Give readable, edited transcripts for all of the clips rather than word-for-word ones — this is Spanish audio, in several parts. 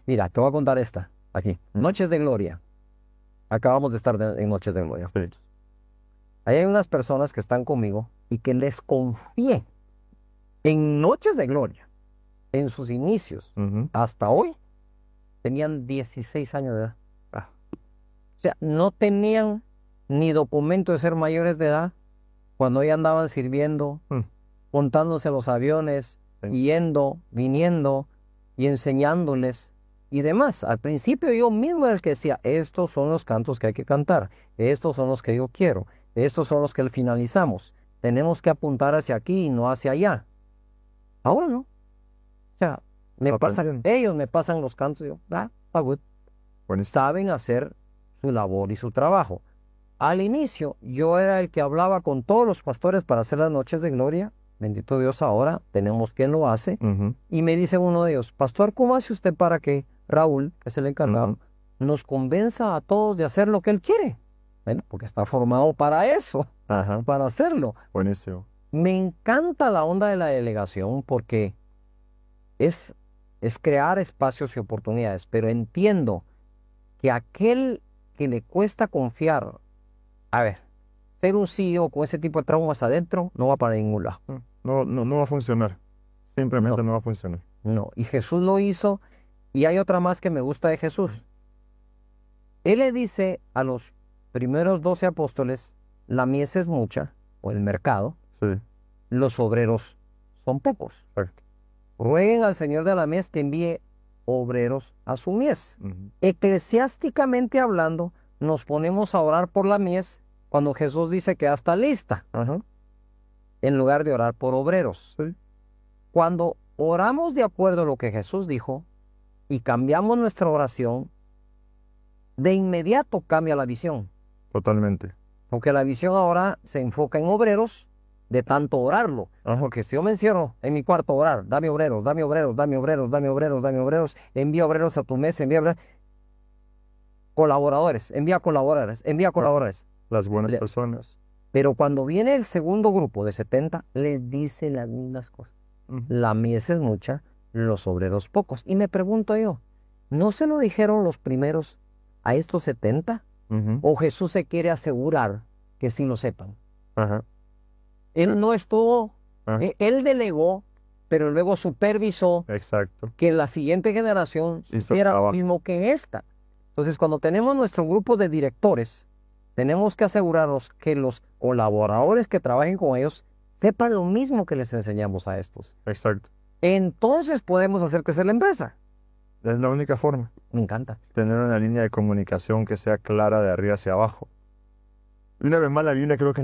Mira, te voy a contar esta, aquí. Noches de Gloria. Acabamos de estar en Noches de Gloria. Sí. Ahí hay unas personas que están conmigo y que les confié en Noches de Gloria, en sus inicios, Ujú. hasta hoy, tenían 16 años de edad. Ah, O sea, no tenían ni documento de ser mayores de edad cuando ya andaban sirviendo, mm, montándose los aviones, sí. yendo, viniendo y enseñándoles y demás. Al principio yo mismo era el que decía, estos son los cantos que hay que cantar, estos son los que yo quiero, estos son los que finalizamos. Tenemos que apuntar hacia aquí y no hacia allá. Ahora no. O sea, Aprendieron. ellos me pasan los cantos y yo, está good. Buenísimo. Saben hacer su labor y su trabajo. Al inicio, yo era el que hablaba con todos los pastores para hacer las noches de gloria. Bendito Dios, ahora tenemos quien lo hace. Ujú, Y me dice uno de ellos, pastor, ¿cómo hace usted para que Raúl, que es el encargado, ujú. nos convenza a todos de hacer lo que él quiere? Bueno, porque está formado para eso, Ajá, para hacerlo. buenísimo. Me encanta la onda de la delegación porque es, es crear espacios y oportunidades, pero entiendo que aquel que le cuesta confiar, a ver, ser un CEO con ese tipo de traumas adentro no va para ningún lado. No, no, no va a funcionar. Simplemente No, no va a funcionar. no. Y Jesús lo hizo. Y hay otra más que me gusta de Jesús. Él le dice a los primeros 12 apóstoles, la mies es mucha, o el mercado, Sí, los obreros son pocos. exacto. Rueguen al Señor de la mies que envíe obreros a su mies. Ujú. Eclesiásticamente hablando, nos ponemos a orar por la mies cuando Jesús dice que ya está lista, Ajá, en lugar de orar por obreros. sí, Cuando oramos de acuerdo a lo que Jesús dijo y cambiamos nuestra oración, de inmediato cambia la visión. totalmente. Porque la visión ahora se enfoca en obreros de tanto orarlo. Ajá, Porque si yo me encierro en mi cuarto a orar, dame obreros, dame obreros, dame obreros, dame obreros, dame obreros, envía obreros a tu mesa, colaboradores, envía colaboradores, envía colaboradores. las buenas Le- personas. Pero cuando viene el segundo grupo de 70, les dice las mismas cosas. Ujú. La mies es mucha, los obreros pocos. Y me pregunto yo, ¿no se lo dijeron los primeros a estos 70? Ujú. ¿O Jesús se quiere asegurar que sí lo sepan? Ajá, Él no estuvo, ah, él delegó, pero luego supervisó exacto. que la siguiente generación Hizo supiera lo trabajo. mismo que esta. Entonces, cuando tenemos nuestro grupo de directores, tenemos que asegurarnos que los colaboradores que trabajen con ellos sepan lo mismo que les enseñamos a estos. Exacto. Entonces podemos hacer crecer la empresa. Es la única forma. Me encanta. Tener una línea de comunicación que sea clara de arriba hacia abajo. Y una vez más, la Biblia creo que es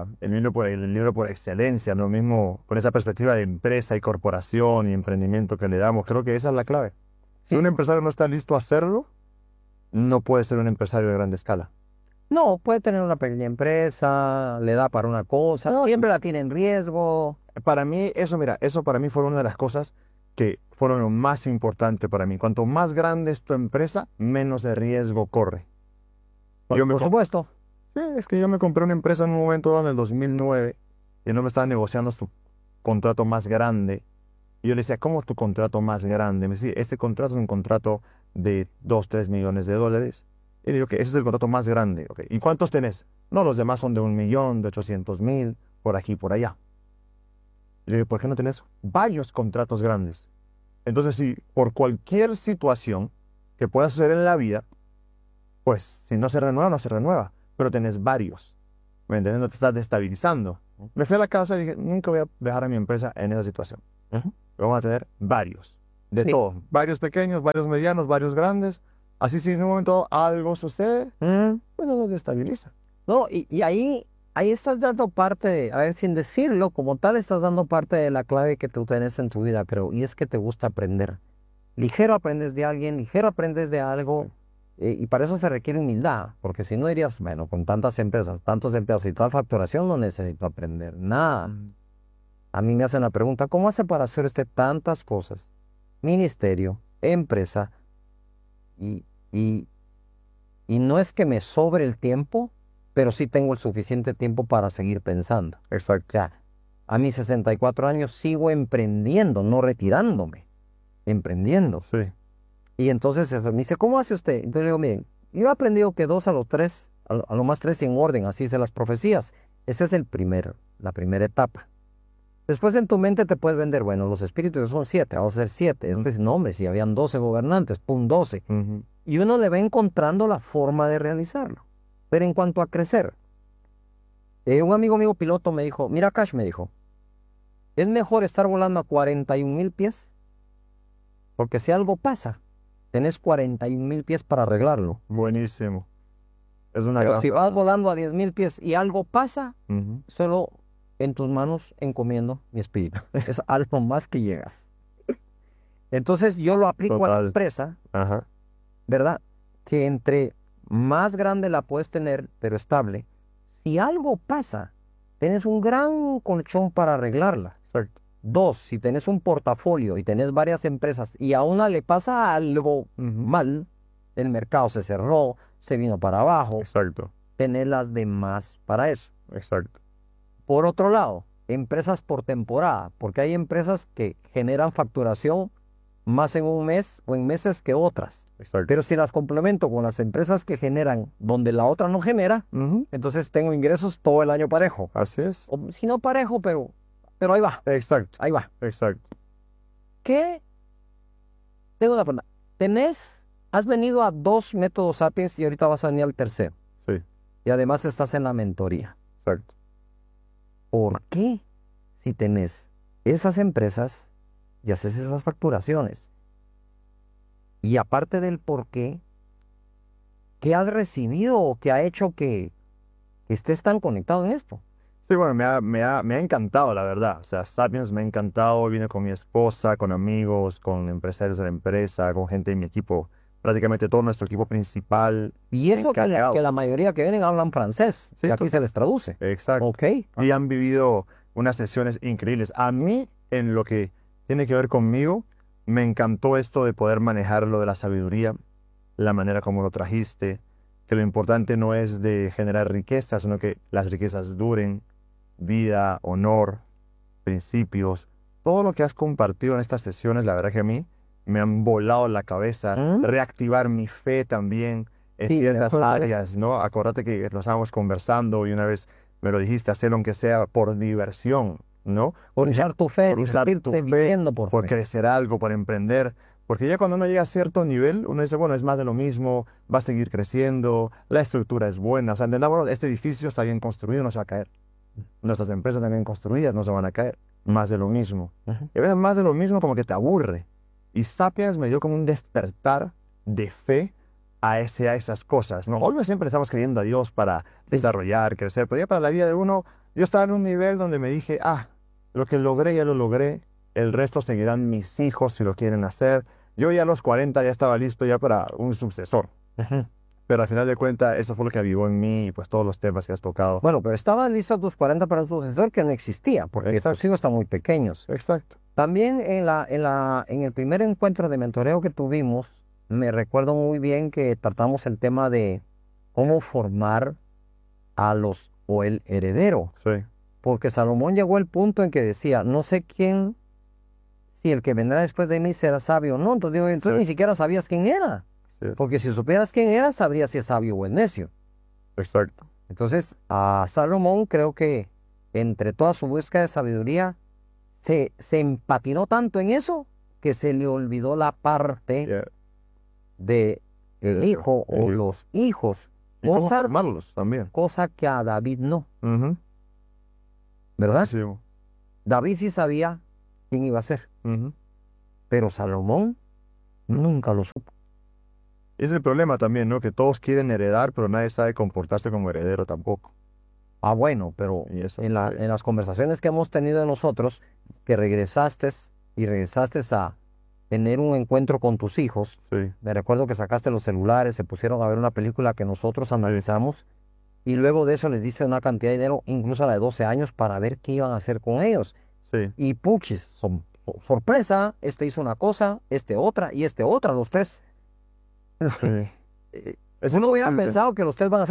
el libro por excelencia, lo mismo con esa perspectiva de empresa y corporación y emprendimiento que le damos. Creo que esa es la clave. Si Sí. un empresario no está listo a hacerlo, no puede ser un empresario de grande escala. No, puede tener una pequeña empresa, le da para una cosa, No, siempre la tiene en riesgo. para mí, mira, eso para mí fue una de las cosas que fueron lo más importante para mí. Cuanto más grande es tu empresa, menos de riesgo corre. Por, Yo me por com- supuesto. Sí, es que yo me compré una empresa en un momento dado en el 2009 y no me estaba negociando su contrato más grande. Y yo le decía, ¿cómo tu contrato más grande? Me decía, este contrato es un contrato de 2, 3 millones de dólares. Y le digo que ese es el contrato más grande. Ok, ¿y cuántos tenés? No, los demás son de 1 millón, de 800,000, por aquí, por allá. Y le digo, ¿por qué no tenés varios contratos grandes? Entonces, si por cualquier situación que pueda suceder en la vida, pues si no se renueva, no se renueva, pero tenés varios. ¿Me entiendes? No te estás destabilizando. Me fui a la casa y dije, nunca voy a dejar a mi empresa en esa situación. Ujú. Vamos a tener varios, de Sí. todos, varios pequeños, varios medianos, varios grandes. Así si en un momento algo sucede, pues no nos destabiliza. No, y ahí estás dando parte a ver, sin decirlo, como tal, estás dando parte de la clave que tú tienes en tu vida, pero y es que te gusta aprender. Ligero aprendes de alguien, ligero aprendes de algo, y para eso se requiere humildad, porque si no dirías, bueno, con tantas empresas, tantos empleados y tal facturación, no necesito aprender nada. A mí me hacen la pregunta, ¿cómo hace para hacer usted tantas cosas? Ministerio, empresa, y, y, y no es que me sobre el tiempo, pero sí tengo el suficiente tiempo para seguir pensando. O Exacto. sea, a mis 64 años sigo emprendiendo, no retirándome, emprendiendo. Sí. Y entonces eso, me dice, ¿cómo hace usted? Entonces le digo, miren, yo he aprendido que 2 a los 3, a lo más 3 en orden, así se las profecías. Esa es la primera etapa. Después en tu mente te puedes vender, bueno, los espíritus son 7, vamos a ser 7. Después, no, hombre, si habían 12 gobernantes, pum, 12. Y uno le va encontrando la forma de realizarlo. Pero en cuanto a crecer, un amigo mío piloto me dijo, mira Cash, me dijo, es mejor estar volando a 41,000 pies, porque si algo pasa, tenés 41,000 pies para arreglarlo. Buenísimo. Es una Pero gran si vas frase. volando a 10,000 pies y algo pasa, Ujú. solo en tus manos encomiendo mi espíritu. Es algo más que llegas. Entonces yo lo aplico a la Total. empresa, Ajá. ¿verdad? Que entre más grande la puedes tener, pero estable, si algo pasa, tienes un gran colchón para arreglarla. Exacto. 2, si tenés un portafolio y tenés varias empresas y a una le pasa algo Ujú. mal, el mercado se cerró, se vino para abajo, Exacto. tenés las demás para eso. Exacto. Por otro lado, empresas por temporada, porque hay empresas que generan facturación más en un mes o en meses que otras. Exacto. Pero si las complemento con las empresas que generan donde la otra no genera, Ujú. entonces tengo ingresos todo el año parejo. Así es. O si no parejo, pero ahí va, Exacto. ahí va. Exacto. ¿Qué? Tengo una pregunta. Has venido a 2 métodos Sapiens y ahorita vas a venir al tercero. Sí. Y además estás en la mentoría. Exacto. ¿Por qué si tenés esas empresas y haces esas facturaciones? Y aparte del por qué, ¿qué has recibido o qué ha hecho que estés tan conectado en esto? Sí, bueno, me ha encantado, la verdad. O sea, Sapiens me ha encantado. Vine con mi esposa, con amigos, con empresarios de la empresa, con gente de mi equipo. Prácticamente todo nuestro equipo principal. Y eso que Encargados. la mayoría que vienen hablan francés, Sí, que aquí se les traduce. Exacto. Ok. Y han vivido unas sesiones increíbles. A mí, en lo que tiene que ver conmigo, me encantó esto de poder manejar lo de la sabiduría, la manera como lo trajiste, que lo importante no es de generar riquezas, sino que las riquezas duren, vida, honor, principios. Todo lo que has compartido en estas sesiones, la verdad que a mí me han volado la cabeza, reactivar mi fe también en Sí, ciertas mejor áreas, ¿no? Acuérdate que lo estábamos conversando y una vez me lo dijiste, hacerlo aunque sea por diversión, ¿no? por usar tu fe, Por usar tu fe, viviendo por por fe. crecer algo, por emprender. Porque ya cuando uno llega a cierto nivel, uno dice, bueno, es más de lo mismo, va a seguir creciendo, la estructura es buena. O sea, entendamos, este edificio está bien construido, no se va a caer. Nuestras empresas también construidas no se van a caer. Más de lo mismo. Ujú. Y a veces más de lo mismo como que te aburre. Y Sapiens me dio como un despertar de fe a esas cosas, ¿no? Obvio siempre estamos creyendo a Dios para desarrollar, crecer, pero ya para la vida de uno, yo estaba en un nivel donde me dije, lo que logré ya lo logré, el resto seguirán mis hijos si lo quieren hacer. Yo ya a los 40 ya estaba listo ya para un sucesor. Ujú. Pero al final de cuentas, eso fue lo que avivó en mí y pues todos los temas que has tocado. Bueno, pero estaba listo a tus 40 para un sucesor que no existía, porque Exacto. tus hijos están muy pequeños. Exacto. También en el primer encuentro de mentoreo que tuvimos, me recuerdo muy bien que tratamos el tema de cómo formar o el heredero, Sí. porque Salomón llegó al punto en que decía, no sé quién, si el que vendrá después de mí será sabio o no. Entonces digo, entonces Sí. ni siquiera sabías quién era, Sí. porque si supieras quién era, sabrías si es sabio o es necio. Exacto. Entonces, a Salomón creo que entre toda su búsqueda de sabiduría, se empatinó tanto en eso que se le olvidó la parte Yeah. de el hijo o hijo. los hijos, Y cómo cosa, formarlos también. cosa que a David no, Ujú. ¿verdad? Sí. David sí sabía quién iba a ser, Ujú. pero Salomón nunca lo supo. Ese es el problema también, ¿no? Que todos quieren heredar, pero nadie sabe comportarse como heredero tampoco. Ah, bueno, pero Y eso, en las conversaciones que hemos tenido nosotros, que regresaste a tener un encuentro con tus hijos, sí. me recuerdo que sacaste los celulares, se pusieron a ver una película que nosotros analizamos y luego de eso les diste una cantidad de dinero, incluso a la de 12 años, para ver qué iban a hacer con ellos. Sí. Y puchis, sorpresa, este hizo una cosa, este otra y este otra, los tres. Sí. Uno hubiera interesante. pensado que los tres van a